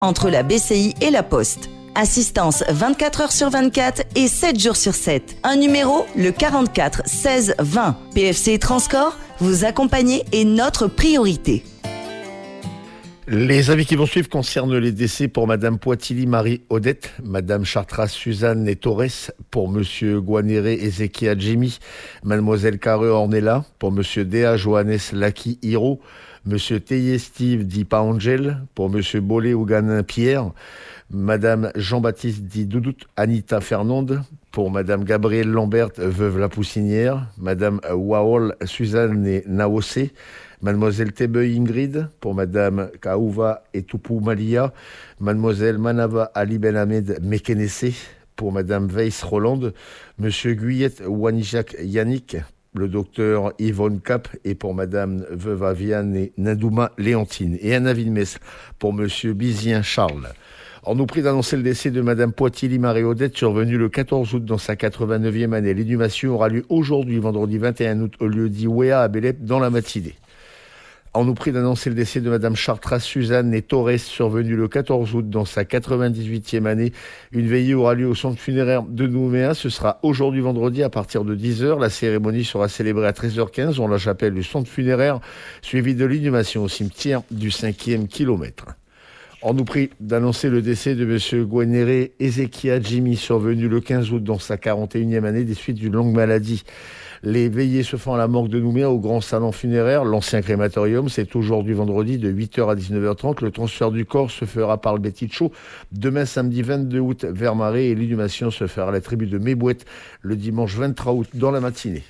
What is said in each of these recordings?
entre la BCI et la Poste. Assistance 24 heures sur 24 et 7 jours sur 7. Un numéro, le 44 16 20. PFC Transcorp, vous accompagner est notre priorité. Les avis qui vont suivre concernent les décès pour Madame Poitili Marie-Odette, Madame Chartras Suzanne et Torres, pour Monsieur Guanere Ezequiel Jimmy, Mademoiselle Carreux Ornella, pour Monsieur Dea Johannes Laki Hiro, Monsieur Teye Steve Di Paangel, pour Monsieur Bolé Ouganin Pierre, Madame Jean-Baptiste Di Doudout Anita Fernande, pour Madame Gabrielle Lambert Veuve La Poussinière, Madame Waol Suzanne et Naosé, Mademoiselle Tebeuil Ingrid, pour Madame Kaouva et Toupou Malia, Mademoiselle Manava Ali Ben Ahmed Mekenese, pour Madame Weiss Roland, Monsieur Guyette Wanijak Yannick, le docteur Yvonne Cap, et pour Madame Veuve Aviane et Nadouma Léontine, et un avis de messe pour Monsieur Bizien Charles. On nous prie d'annoncer le décès de Madame Poitili Marie-Odette, survenue le 14 août dans sa 89e année. L'inhumation aura lieu aujourd'hui, vendredi 21 août, au lieu dit Ouéa à Bélep, dans la matinée. On nous prie d'annoncer le décès de Madame Chartras Suzanne et Torres, survenue le 14 août dans sa 98e année. Une veillée aura lieu au centre funéraire de Nouméa. Ce sera aujourd'hui vendredi à partir de 10h. La cérémonie sera célébrée à 13h15 en la chapelle du centre funéraire, suivie de l'inhumation au cimetière du 5e kilomètre. On nous prie d'annoncer le décès de M. Guanere Ezequiel Jimmy, survenu le 15 août dans sa 41e année des suites d'une longue maladie. Les veillées se font à la morgue de Nouméa au grand salon funéraire, l'ancien crématorium. C'est aujourd'hui vendredi de 8h à 19h30. Le transfert du corps se fera par le Bétichot demain samedi 22 août vers Marais et l'inhumation se fera à la tribu de Mébouette le dimanche 23 août dans la matinée.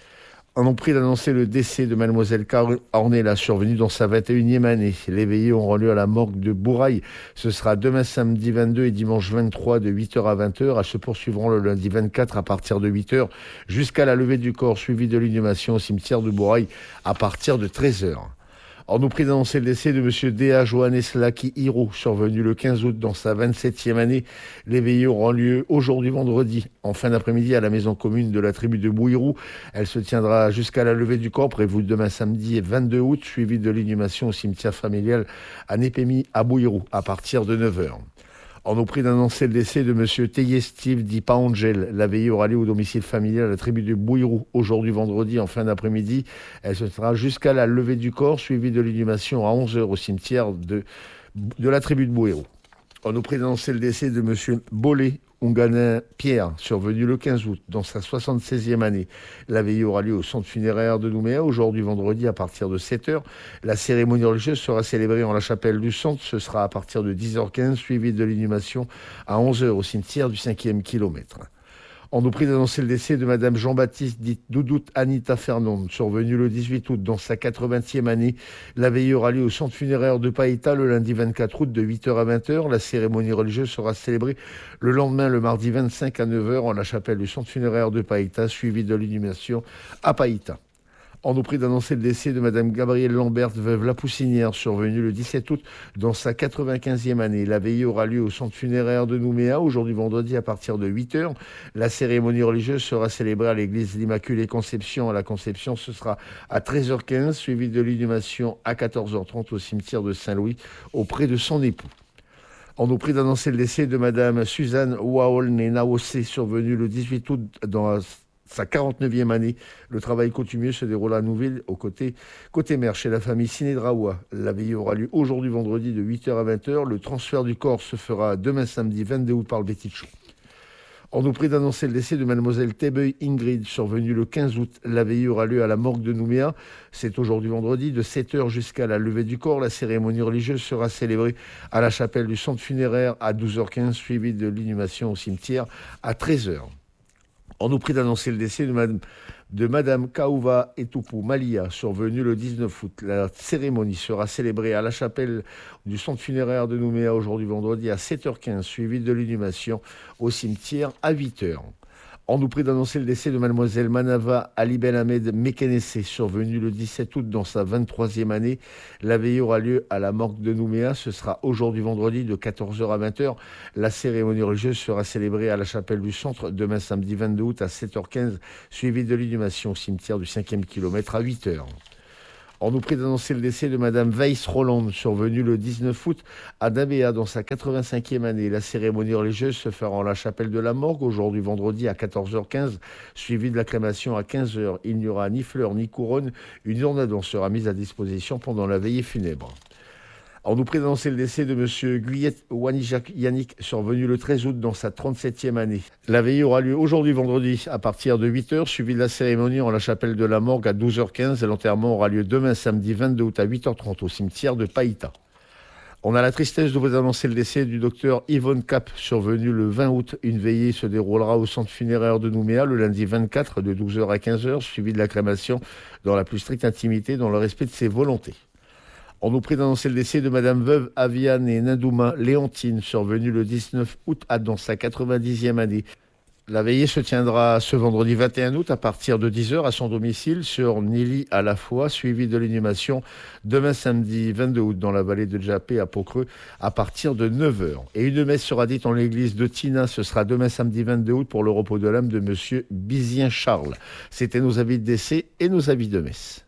On nous prie d'annoncer le décès de Mademoiselle Carreux Ornella, survenue dans sa 21e année. Les veillées auront lieu à la morgue de Bourail. Ce sera demain samedi 22 et dimanche 23 de 8h à 20h. Elles se poursuivront le lundi 24 à partir de 8h jusqu'à la levée du corps, suivie de l'inhumation au cimetière de Bourail à partir de 13h. On nous prie d'annoncer le décès de M. Dea Johannes Laki Hiro, survenu le 15 août dans sa 27e année. Les veillées auront lieu aujourd'hui vendredi, en fin d'après-midi, à la maison commune de la tribu de Bouirou. Elle se tiendra jusqu'à la levée du corps, prévue demain samedi 22 août, suivie de l'inhumation au cimetière familial à Népémi à Bouirou, à partir de 9h. On nous prie d'annoncer le décès de M. Teye Steve Di Paangel. La veillée aura lieu au domicile familial à la tribu de Bouirou, aujourd'hui vendredi en fin d'après-midi. Elle se tiendra jusqu'à la levée du corps, suivie de l'inhumation à 11h au cimetière de la tribu de Bouirou. On nous prie d'annoncer le décès de M. Bolé Ouganin Pierre, survenu le 15 août dans sa 76e année. La veillée aura lieu au centre funéraire de Nouméa aujourd'hui vendredi à partir de 7h. La cérémonie religieuse sera célébrée en la chapelle du centre. Ce sera à partir de 10h15, suivi de l'inhumation à 11h au cimetière du 5e kilomètre. On nous prie d'annoncer le décès de Madame Jean-Baptiste dite Doudout Anita Fernande, survenue le 18 août dans sa 80e année. La veillée aura lieu au centre funéraire de Païta le lundi 24 août de 8h à 20h. La cérémonie religieuse sera célébrée le lendemain, le mardi 25 à 9h en la chapelle du centre funéraire de Païta, suivie de l'inhumation à Païta. On nous prie d'annoncer le décès de Madame Gabrielle Lambert, veuve La Poussinière, survenue le 17 août dans sa 95e année. La veillée aura lieu au centre funéraire de Nouméa, aujourd'hui vendredi à partir de 8h. La cérémonie religieuse sera célébrée à l'église de l'Immaculée Conception. À la Conception, ce sera à 13h15, suivi de l'inhumation à 14h30 au cimetière de Saint-Louis, auprès de son époux. On nous prie d'annoncer le décès de Madame Suzanne Waol Naosé, survenue le 18 août dans sa 49e année. Le travail coutumier se déroule à Nouville, côté mer, chez la famille Sinédraoua. La veillée aura lieu aujourd'hui vendredi de 8h à 20h. Le transfert du corps se fera demain samedi 22 août par le Bétichot. On nous prie d'annoncer le décès de Mademoiselle Tebeuil Ingrid, survenue le 15 août. La veillée aura lieu à la morgue de Nouméa. C'est aujourd'hui vendredi, de 7h jusqu'à la levée du corps. La cérémonie religieuse sera célébrée à la chapelle du centre funéraire à 12h15, suivie de l'inhumation au cimetière à 13h. On nous prie d'annoncer le décès de Madame Kaouva et Toupou Malia, survenue le 19 août. La cérémonie sera célébrée à la chapelle du centre funéraire de Nouméa aujourd'hui vendredi à 7h15, suivie de l'inhumation au cimetière à 8h. On nous prie d'annoncer le décès de Mademoiselle Manava Ali Ben Ahmed Mekenese, survenue le 17 août dans sa 23e année. La veillée aura lieu à la morgue de Nouméa. Ce sera aujourd'hui vendredi de 14h à 20h. La cérémonie religieuse sera célébrée à la chapelle du centre demain samedi 22 août à 7h15, suivie de l'inhumation au cimetière du 5e kilomètre à 8h. On nous prie d'annoncer le décès de Madame Weiss Roland, survenue le 19 août à Dabéa dans sa 85e année. La cérémonie religieuse se fera en la chapelle de la Morgue, aujourd'hui vendredi à 14h15, suivie de la crémation à 15h. Il n'y aura ni fleurs ni couronne. Une urne d'adon sera mise à disposition pendant la veillée funèbre. On nous prie d'annoncer le décès de M. Guyette Wanijak Yannick, survenu le 13 août dans sa 37e année. La veillée aura lieu aujourd'hui vendredi à partir de 8h, suivi de la cérémonie en la chapelle de la Morgue à 12h15. L'enterrement aura lieu demain samedi 22 août à 8h30 au cimetière de Païta. On a la tristesse de vous annoncer le décès du docteur Yvonne Cap, survenu le 20 août. Une veillée se déroulera au centre funéraire de Nouméa le lundi 24 de 12h à 15h, suivi de la crémation dans la plus stricte intimité, dans le respect de ses volontés. On nous prie d'annoncer le décès de Madame Veuve Aviane et Nindouma Léontine, survenue le 19 août dans sa 90e année. La veillée se tiendra ce vendredi 21 août à partir de 10h à son domicile sur Nili à la fois, suivi de l'inhumation demain samedi 22 août dans la vallée de Djapé à Pau-Creux à partir de 9h. Et une messe sera dite en l'église de Tina. Ce sera demain samedi 22 août pour le repos de l'âme de Monsieur Bizien Charles. C'était nos avis de décès et nos avis de messe.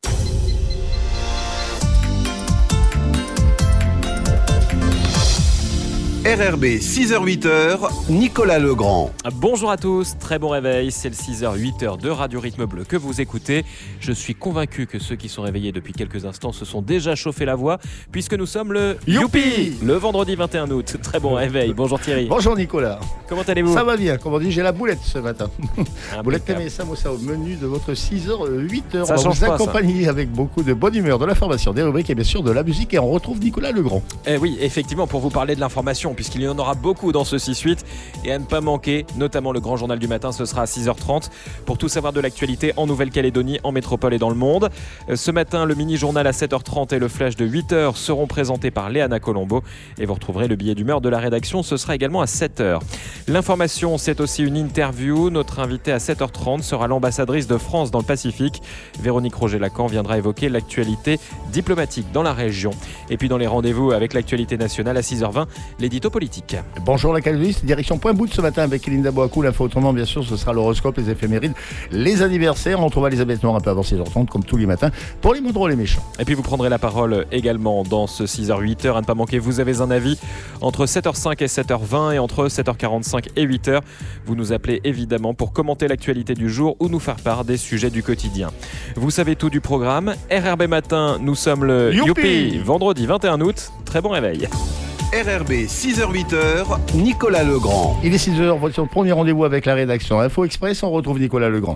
RRB 6h-8h, Nicolas Legrand. Bonjour à tous, très bon réveil, c'est le 6h-8h de Radio Rythme Bleu que vous écoutez. Je suis convaincu que ceux qui sont réveillés depuis quelques instants se sont déjà chauffé la voix puisque nous sommes le Youpi, le vendredi 21 août. Très bon réveil, bonjour Thierry. Bonjour Nicolas. Comment allez-vous? Ça va bien, comme on dit, j'ai la boulette ce matin. Boulette Impeccable. ça au menu de votre 6h-8h. Ça on va change vous pas, accompagner avec beaucoup de bonne humeur, de l'information, des rubriques et bien sûr de la musique. Et on retrouve Nicolas Legrand. Oui, effectivement, pour vous parler de l'information, puisqu'il y en aura beaucoup dans ce 6-8, et à ne pas manquer, notamment le grand journal du matin, ce sera à 6h30, pour tout savoir de l'actualité en Nouvelle-Calédonie, en métropole et dans le monde. Ce matin, le mini-journal à 7h30 et le flash de 8h seront présentés par Léana Colombo, et vous retrouverez le billet d'humeur de la rédaction, ce sera également à 7h. L'information, c'est aussi une interview. Notre invitée à 7h30 sera l'ambassadrice de France dans le Pacifique. Véronique Roger-Lacan viendra évoquer l'actualité diplomatique dans la région. Et puis dans les rendez-vous avec l'actualité nationale à 6h20, l'édito politique. Bonjour la Calédonie, direction Point-Bout ce matin avec Linda Boakou. L'info autrement, bien sûr, ce sera l'horoscope, les éphémérides, les anniversaires. On retrouvera Elisabeth Noir un peu avant 6h30, comme tous les matins, pour les mots drôles et méchants. Et puis vous prendrez la parole également dans ce 6h-8h. À ne pas manquer, vous avez un avis entre 7h05 et 7h20 et entre 7h45 et 8h. Vous nous appelez évidemment pour commenter l'actualité du jour ou nous faire part des sujets du quotidien. Vous savez tout du programme. RRB Matin, nous sommes le Youpi, vendredi 21 août. Très bon réveil. RRB 6h-8h, Nicolas Legrand. Il est 6h, votre premier rendez-vous avec la rédaction Info Express. On retrouve Nicolas Legrand.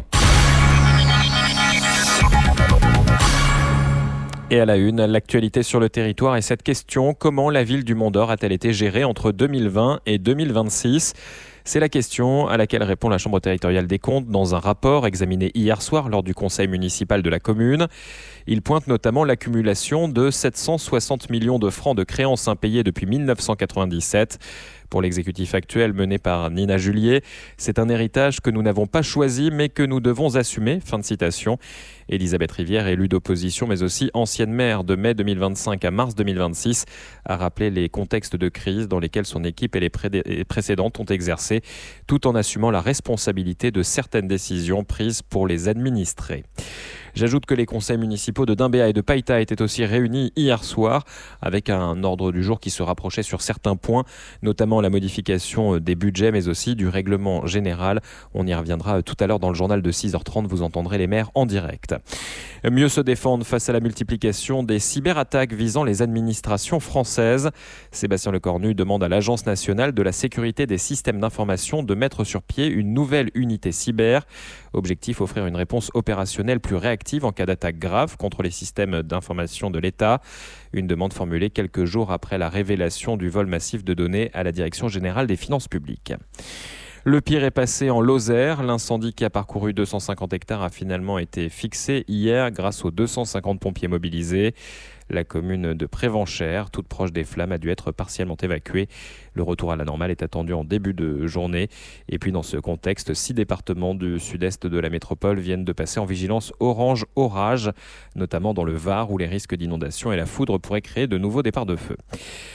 Et à la une, l'actualité sur le territoire et cette question, comment la ville du Mont-d'Or a-t-elle été gérée entre 2020 et 2026 ? C'est la question à laquelle répond la Chambre territoriale des comptes dans un rapport examiné hier soir lors du conseil municipal de la commune. Il pointe notamment l'accumulation de 760 millions de francs de créances impayées depuis 1997. Pour l'exécutif actuel mené par Nina Julier, c'est un héritage que nous n'avons pas choisi mais que nous devons assumer. Fin de citation. Elisabeth Rivière, élue d'opposition mais aussi ancienne maire de mai 2025 à mars 2026, a rappelé les contextes de crise dans lesquels son équipe et les précédentes ont exercé, tout en assumant la responsabilité de certaines décisions prises pour les administrés. J'ajoute que les conseils municipaux de Dimbéa et de Païta étaient aussi réunis hier soir avec un ordre du jour qui se rapprochait sur certains points, notamment la modification des budgets mais aussi du règlement général. On y reviendra tout à l'heure dans le journal de 6h30, vous entendrez les maires en direct. Mieux se défendre face à la multiplication des cyberattaques visant les administrations françaises. Sébastien Lecornu demande à l'Agence nationale de la sécurité des systèmes d'information de mettre sur pied une nouvelle unité cyber. Objectif, offrir une réponse opérationnelle plus réactive en cas d'attaque grave contre les systèmes d'information de l'État. Une demande formulée quelques jours après la révélation du vol massif de données à la Direction générale des finances publiques. Le pire est passé en Lozère. L'incendie qui a parcouru 250 hectares a finalement été fixé hier grâce aux 250 pompiers mobilisés. La commune de Prévenchères, toute proche des flammes, a dû être partiellement évacuée. Le retour à la normale est attendu en début de journée. Et puis dans ce contexte, 6 départements du sud-est de la métropole viennent de passer en vigilance orange orage, notamment dans le Var où les risques d'inondation et la foudre pourraient créer de nouveaux départs de feu.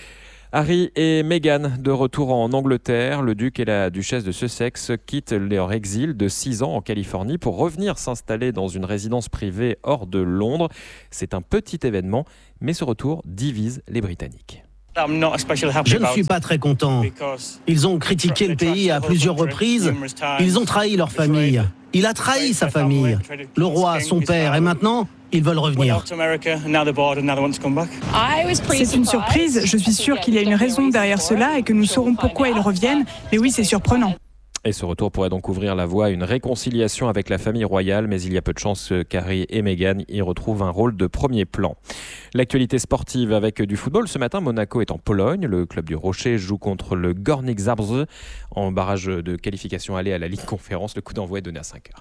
Harry et Meghan de retour en Angleterre. Le duc et la duchesse de Sussex quittent leur exil de 6 ans en Californie pour revenir s'installer dans une résidence privée hors de Londres. C'est un petit événement, mais ce retour divise les Britanniques. Je ne suis pas très content. Ils ont critiqué le pays à plusieurs reprises. Ils ont trahi leur famille. Il a trahi sa famille. Le roi, son père, et maintenant, ils veulent revenir. C'est une surprise. Je suis sûre qu'il y a une raison derrière cela et que nous saurons pourquoi ils reviennent. Mais oui, c'est surprenant. Et ce retour pourrait donc ouvrir la voie à une réconciliation avec la famille royale, mais il y a peu de chances qu'Harry et Meghan y retrouvent un rôle de premier plan. L'actualité sportive avec du football. Ce matin, Monaco est en Pologne. Le club du Rocher joue contre le Górnik Zabrze en barrage de qualification aller à la Ligue Conférence. Le coup d'envoi est donné à 5h.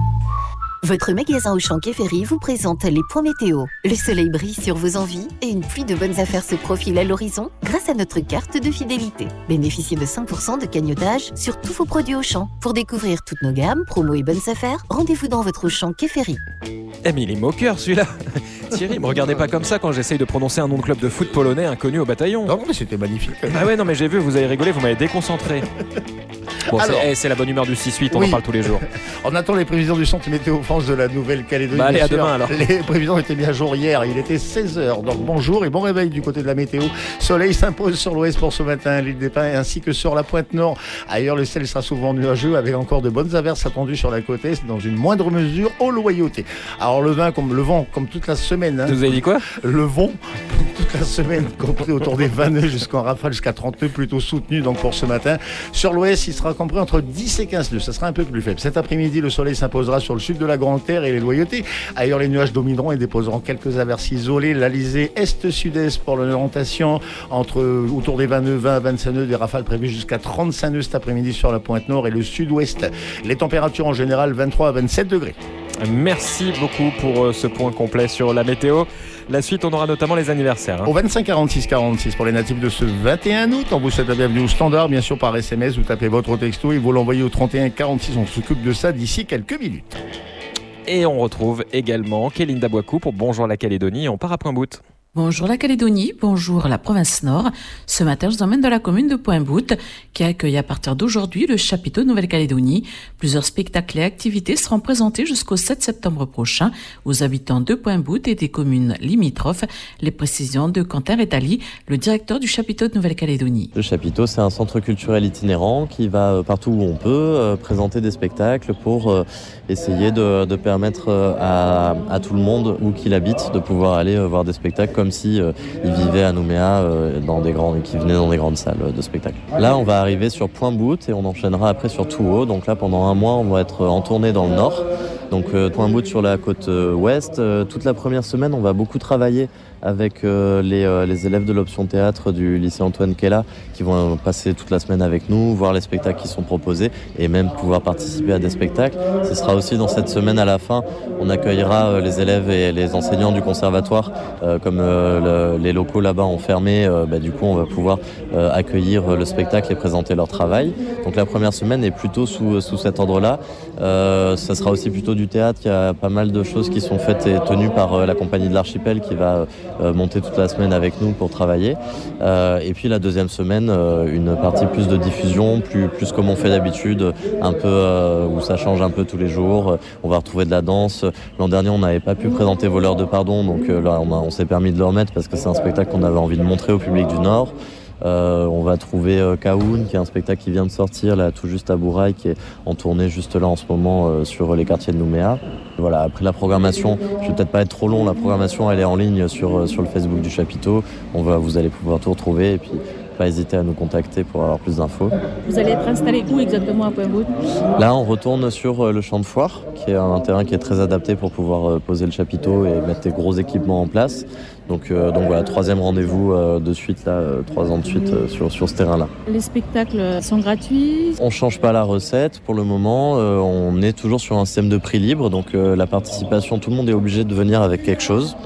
Votre magasin Auchan Quai Ferry vous présente les points météo. Le soleil brille sur vos envies et une pluie de bonnes affaires se profile à l'horizon grâce à notre carte de fidélité. Bénéficiez de 5% de cagnotage sur tous vos produits Auchan. Pour découvrir toutes nos gammes, promos et bonnes affaires, rendez-vous dans votre Auchan Quai Ferry. Eh mais il est moqueur celui-là. Thierry, me regardez pas comme ça quand j'essaye de prononcer un nom de club de foot polonais inconnu au bataillon. Non mais c'était magnifique. Ah ouais non mais j'ai vu, vous avez rigolé, vous m'avez déconcentré. Bon, alors, c'est la bonne humeur du 6-8, on en parle tous les jours. On attend les prévisions du Centre Météo France de la Nouvelle-Calédonie. Allez, à demain alors. Les prévisions étaient mis à jour hier, il était 16h. Donc bonjour et bon réveil du côté de la météo. Soleil s'impose sur l'ouest pour ce matin, l'île des Pins ainsi que sur la pointe nord. Ailleurs, le ciel sera souvent nuageux avec encore de bonnes averses attendues sur la côte est, dans une moindre mesure au loyauté. Alors le vent comme toute la semaine. Hein, vous avez dit quoi ? Le vent toute la semaine, compris autour des 20 nœuds jusqu'en rafale jusqu'à 30 nœuds plutôt soutenu donc pour ce matin. Sur l'ouest, il sera compris entre 10 et 15 nœuds, ça sera un peu plus faible. Cet après-midi, le soleil s'imposera sur le sud de la Grande Terre et les loyautés. Ailleurs, les nuages domineront et déposeront quelques averses isolées. L'Alizé est-sud-est pour l'orientation autour des 20 nœuds, 20 à 25 nœuds, des rafales prévues jusqu'à 35 nœuds cet après-midi sur la pointe nord et le sud-ouest. Les températures en général 23 à 27 degrés. Merci beaucoup pour ce point complet sur la météo. La suite, on aura notamment les anniversaires. Au 25 46 46 pour les natifs de ce 21 août. On vous souhaite la bienvenue au standard, bien sûr par SMS. Vous tapez votre texto et vous l'envoyez au 31 46. On s'occupe de ça d'ici quelques minutes. Et on retrouve également Kélinda Boakou pour Bonjour la Calédonie. On part à Pointe-Boute. Bonjour la Calédonie, bonjour la province Nord. Ce matin, je vous emmène dans la commune de Pointe-Boute qui accueille à partir d'aujourd'hui le chapiteau de Nouvelle-Calédonie. Plusieurs spectacles et activités seront présentés jusqu'au 7 septembre prochain aux habitants de Pointe-Boute et des communes limitrophes. Les précisions de Quentin Rétali, le directeur du chapiteau de Nouvelle-Calédonie. Le chapiteau, c'est un centre culturel itinérant qui va partout où on peut présenter des spectacles pour essayer de permettre à tout le monde où qu'il habite de pouvoir aller voir des spectacles comme si il vivait à Nouméa qui venait dans des grandes salles de spectacle. Là, on va arriver sur Pointe-Boute et on enchaînera après sur Touhou. Donc là, pendant un mois, on va être en tournée dans le nord. Donc Pointe-Boute sur la côte ouest. Toute la première semaine, on va beaucoup travailler avec les élèves de l'option théâtre du lycée Antoine Kella qui vont passer toute la semaine avec nous, voir les spectacles qui sont proposés et même pouvoir participer à des spectacles. Ce sera aussi dans cette semaine à la fin, on accueillera les élèves et les enseignants du conservatoire comme les locaux là-bas ont fermé, du coup on va pouvoir accueillir le spectacle et présenter leur travail. Donc la première semaine est plutôt sous cet ordre-là. Ça sera aussi plutôt du théâtre, il y a pas mal de choses qui sont faites et tenues par la compagnie de l'Archipel qui va monter toute la semaine avec nous pour travailler. Et puis la deuxième semaine, une partie plus de diffusion, plus comme on fait d'habitude, un peu où ça change un peu tous les jours. On va retrouver de la danse. L'an dernier, on n'avait pas pu présenter Voleurs de Pardon, donc là, on s'est permis de le remettre parce que c'est un spectacle qu'on avait envie de montrer au public du Nord. On va trouver Kaoun, qui est un spectacle qui vient de sortir là tout juste à Bourail, qui est en tournée juste là en ce moment sur les quartiers de Nouméa. Voilà, après la programmation, je vais peut-être pas être trop long, la programmation elle est en ligne sur le Facebook du chapiteau. Vous allez pouvoir tout retrouver et puis pas hésiter à nous contacter pour avoir plus d'infos. Vous allez être installé où exactement à Pointe-Boute ? Là, on retourne sur le champ de foire, qui est un terrain qui est très adapté pour pouvoir poser le chapiteau et mettre des gros équipements en place. Donc voilà, troisième rendez-vous de suite, là, 3 ans de suite sur ce terrain-là. Les spectacles sont gratuits ? On ne change pas la recette pour le moment, on est toujours sur un système de prix libre, donc la participation, tout le monde est obligé de venir avec quelque chose.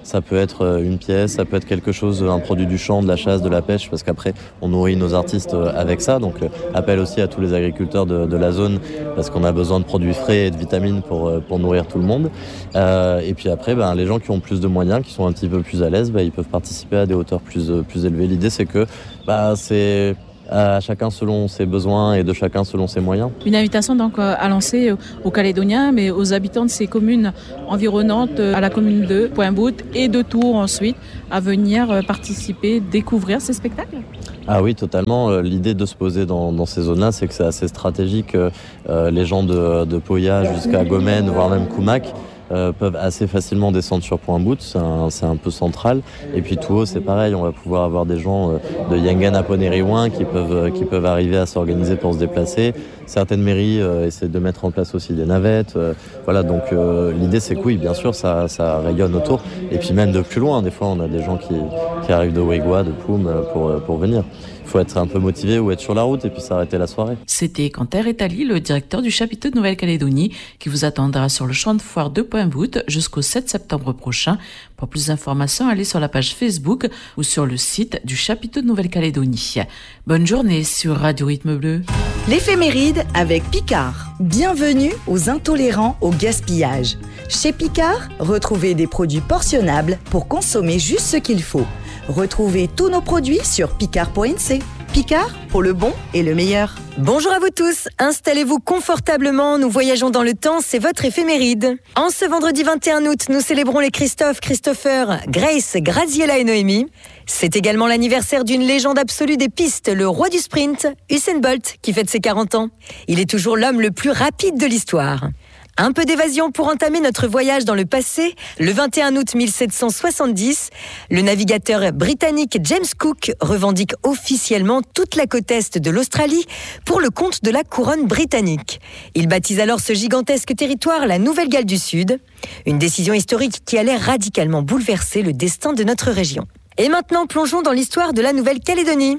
Ça peut être une pièce, ça peut être quelque chose, un produit du champ, de la chasse, de la pêche, parce qu'après, on nourrit nos artistes avec ça. Donc, appel aussi à tous les agriculteurs de la zone, parce qu'on a besoin de produits frais et de vitamines pour nourrir tout le monde. Et puis après, les gens qui ont plus de moyens, qui sont un petit peu plus à l'aise, ils peuvent participer à des hauteurs plus élevées. L'idée, c'est que c'est à chacun selon ses besoins et de chacun selon ses moyens. Une invitation donc à lancer aux Calédoniens, mais aux habitants de ces communes environnantes, à la commune de Pointe-Boute et de Tours ensuite, à venir participer, découvrir ces spectacles. Ah oui, totalement. L'idée de se poser dans ces zones-là, c'est que c'est assez stratégique. Les gens de Poya jusqu'à Gomène, voire même Koumak, peuvent assez facilement descendre sur Pointe-Boute, c'est un peu central. Et puis tout haut, c'est pareil, on va pouvoir avoir des gens de Yangan à Ponériouin qui peuvent arriver à s'organiser pour se déplacer. Certaines mairies essaient de mettre en place aussi des navettes. Voilà, donc l'idée c'est que oui, bien sûr, ça rayonne autour. Et puis même de plus loin, des fois on a des gens qui arrivent de Ouégoua, de Poum pour venir. Il faut être un peu motivé ou être sur la route et puis s'arrêter la soirée. C'était Quentin Rétali, le directeur du chapiteau de Nouvelle-Calédonie, qui vous attendra sur le champ de foire de Pointe-Boute jusqu'au 7 septembre prochain. Pour plus d'informations, allez sur la page Facebook ou sur le site du chapiteau de Nouvelle-Calédonie. Bonne journée sur Radio Rythme Bleu. L'éphéméride avec Picard. Bienvenue aux intolérants au gaspillage. Chez Picard, retrouvez des produits portionnables pour consommer juste ce qu'il faut. Retrouvez tous nos produits sur picard.nc. Picard, pour le bon et le meilleur. Bonjour à vous tous, installez-vous confortablement, nous voyageons dans le temps, c'est votre éphéméride. En ce vendredi 21 août, nous célébrons les Christophe, Christopher, Grace, Graziella et Noémie. C'est également l'anniversaire d'une légende absolue des pistes, le roi du sprint, Usain Bolt, qui fête ses 40 ans. Il est toujours l'homme le plus rapide de l'histoire. Un peu d'évasion pour entamer notre voyage dans le passé. Le 21 août 1770, le navigateur britannique James Cook revendique officiellement toute la côte est de l'Australie pour le compte de la couronne britannique. Il baptise alors ce gigantesque territoire la Nouvelle-Galles du Sud, une décision historique qui allait radicalement bouleverser le destin de notre région. Et maintenant, plongeons dans l'histoire de la Nouvelle-Calédonie.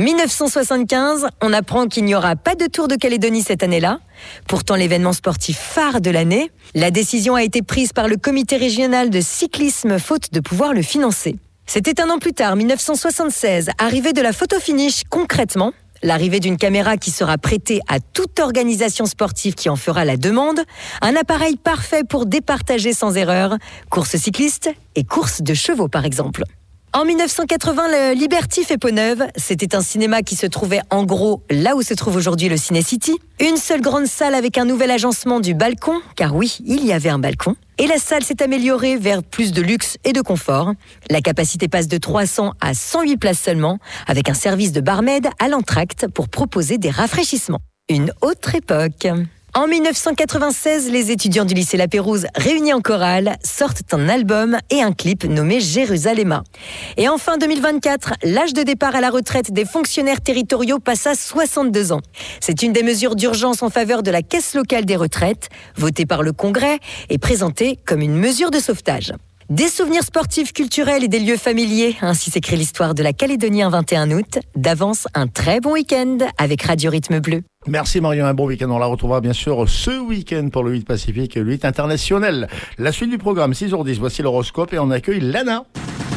1975, on apprend qu'il n'y aura pas de Tour de Calédonie cette année-là. Pourtant, l'événement sportif phare de l'année, la décision a été prise par le comité régional de cyclisme faute de pouvoir le financer. C'était un an plus tard, 1976, arrivée de la photo finish concrètement, l'arrivée d'une caméra qui sera prêtée à toute organisation sportive qui en fera la demande, un appareil parfait pour départager sans erreur, course cycliste et course de chevaux par exemple. En 1980, le Liberty fait peau neuve. C'était un cinéma qui se trouvait en gros là où se trouve aujourd'hui le Ciné City. Une seule grande salle avec un nouvel agencement du balcon, car oui, il y avait un balcon. Et la salle s'est améliorée vers plus de luxe et de confort. La capacité passe de 300 à 108 places seulement, avec un service de barmaid à l'entracte pour proposer des rafraîchissements. Une autre époque. En 1996, les étudiants du lycée La Pérouse, réunis en chorale, sortent un album et un clip nommé Jérusalem. Et en fin 2024, l'âge de départ à la retraite des fonctionnaires territoriaux passe à 62 ans. C'est une des mesures d'urgence en faveur de la caisse locale des retraites, votée par le Congrès et présentée comme une mesure de sauvetage. Des souvenirs sportifs, culturels et des lieux familiers, ainsi s'écrit l'histoire de la Calédonie un 21 août. D'avance, un très bon week-end avec Radio Rythme Bleu. Merci Marion, un bon week-end. On la retrouvera bien sûr ce week-end pour le 8 Pacifique et le 8 International. La suite du programme, 6h10, voici l'horoscope et on accueille Lana.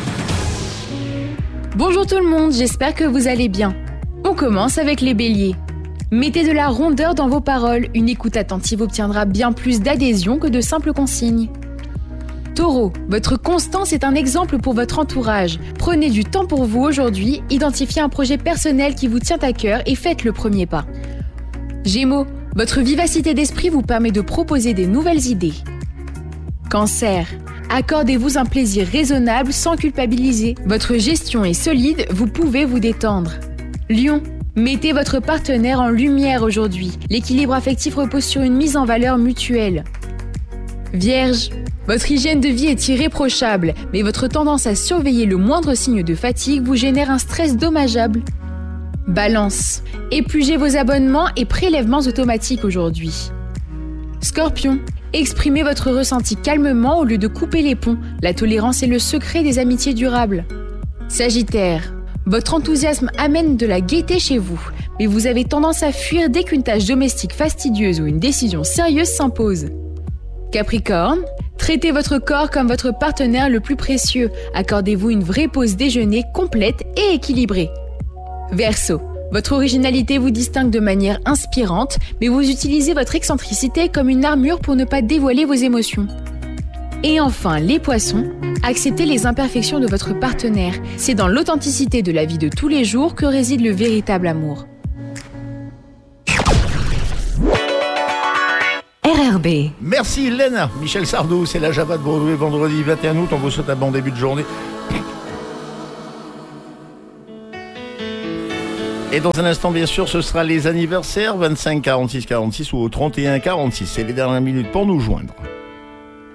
Bonjour tout le monde, j'espère que vous allez bien. On commence avec les béliers. Mettez de la rondeur dans vos paroles, une écoute attentive obtiendra bien plus d'adhésion que de simples consignes. Taureau, votre constance est un exemple pour votre entourage. Prenez du temps pour vous aujourd'hui, identifiez un projet personnel qui vous tient à cœur et faites le premier pas. Gémeaux, votre vivacité d'esprit vous permet de proposer des nouvelles idées. Cancer, accordez-vous un plaisir raisonnable sans culpabiliser. Votre gestion est solide, vous pouvez vous détendre. Lion, mettez votre partenaire en lumière aujourd'hui. L'équilibre affectif repose sur une mise en valeur mutuelle. Vierge, votre hygiène de vie est irréprochable, mais votre tendance à surveiller le moindre signe de fatigue vous génère un stress dommageable. Balance, épluchez vos abonnements et prélèvements automatiques aujourd'hui. Scorpion, exprimez votre ressenti calmement au lieu de couper les ponts. La tolérance est le secret des amitiés durables. Sagittaire, votre enthousiasme amène de la gaieté chez vous, mais vous avez tendance à fuir dès qu'une tâche domestique fastidieuse ou une décision sérieuse s'impose. Capricorne, Traitez votre corps comme votre partenaire le plus précieux. Accordez-vous une vraie pause déjeuner complète et équilibrée. Verseau. Votre originalité vous distingue de manière inspirante, mais vous utilisez votre excentricité comme une armure pour ne pas dévoiler vos émotions. Et enfin, les poissons, acceptez les imperfections de votre partenaire. C'est dans l'authenticité de la vie de tous les jours que réside le véritable amour. RRB. Merci Léna. Michel Sardou, c'est la Java de Broadway, vendredi 21 août. On vous souhaite un bon début de journée. Et dans un instant, bien sûr, ce sera les anniversaires 25 46 46 ou au 31 46. C'est les dernières minutes pour nous joindre.